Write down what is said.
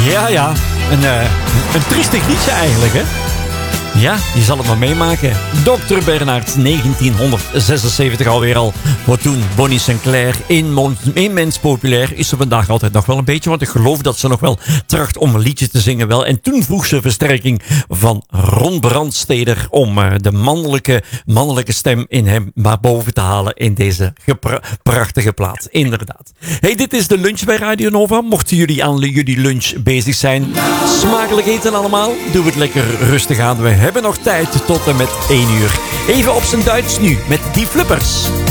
Ja. Een triestig liedje eigenlijk, hè? Ja, je zal het maar meemaken. Dr. Bernhard, 1976 alweer al. Voor toen Bonnie Sinclair immens populair. Is ze vandaag altijd nog wel een beetje. Want ik geloof dat ze nog wel tracht om een liedje te zingen wel. En toen vroeg ze versterking van Ron Brandsteder. Om de mannelijke stem in hem naar boven te halen. In deze prachtige plaat. Inderdaad. Hey, dit is de lunch bij Radio Nova. Mochten jullie aan jullie lunch bezig zijn. Smakelijk eten allemaal. Doe het lekker rustig aan. We hebben nog tijd tot en met 1 uur. Even op zijn Duits nu met Die Flippers.